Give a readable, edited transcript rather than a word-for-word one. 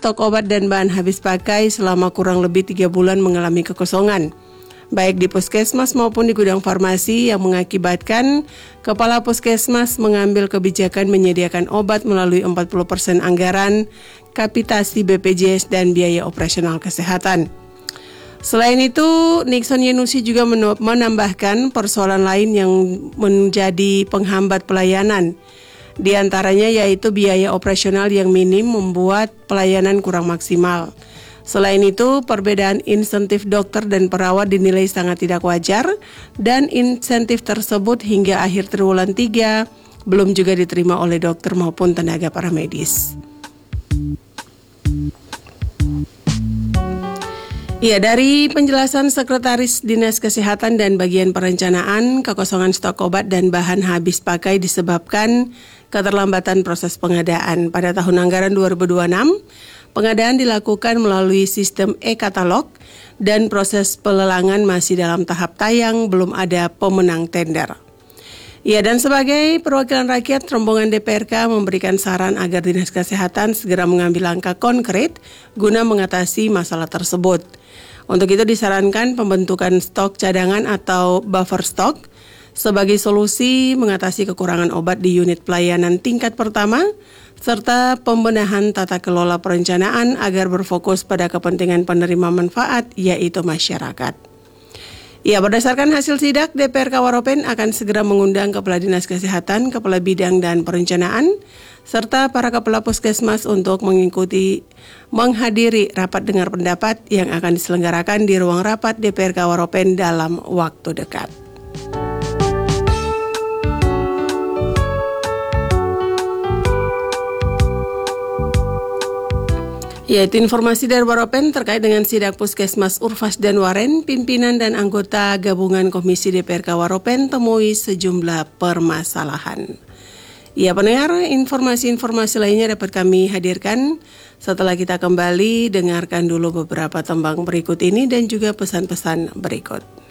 stok obat dan bahan habis pakai selama kurang lebih 3 bulan mengalami kekosongan, baik di puskesmas maupun di gudang farmasi, yang mengakibatkan Kepala Puskesmas mengambil kebijakan menyediakan obat melalui 40% anggaran, kapitasi BPJS dan biaya operasional kesehatan. Selain itu, Nixon Yenusi juga menambahkan persoalan lain yang menjadi penghambat pelayanan. Di antaranya yaitu biaya operasional yang minim membuat pelayanan kurang maksimal. Selain itu, perbedaan insentif dokter dan perawat dinilai sangat tidak wajar, dan insentif tersebut hingga akhir triwulan 3 belum juga diterima oleh dokter maupun tenaga paramedis. Ya, dari penjelasan Sekretaris Dinas Kesehatan dan Bagian Perencanaan, kekosongan stok obat dan bahan habis pakai disebabkan keterlambatan proses pengadaan. Pada tahun anggaran 2026, pengadaan dilakukan melalui sistem e-katalog dan proses pelelangan masih dalam tahap tayang, belum ada pemenang tender. Ya, dan sebagai perwakilan rakyat, rombongan DPRK memberikan saran agar Dinas Kesehatan segera mengambil langkah konkret guna mengatasi masalah tersebut. Untuk itu disarankan pembentukan stok cadangan atau buffer stock sebagai solusi mengatasi kekurangan obat di unit pelayanan tingkat pertama, serta pembenahan tata kelola perencanaan agar berfokus pada kepentingan penerima manfaat, yaitu masyarakat. Ya, berdasarkan hasil sidak, DPRK Waropen akan segera mengundang Kepala Dinas Kesehatan, Kepala Bidang dan Perencanaan, serta para Kepala Puskesmas untuk menghadiri rapat dengar pendapat yang akan diselenggarakan di ruang rapat DPRK Waropen dalam waktu dekat. Yaitu informasi dari Waropen terkait dengan sidak Puskesmas Urfas dan Waren, pimpinan dan anggota gabungan Komisi DPRK Waropen temui sejumlah permasalahan. Ya, pendengar, informasi-informasi lainnya dapat kami hadirkan setelah kita kembali dengarkan dulu beberapa tembang berikut ini dan juga pesan-pesan berikut.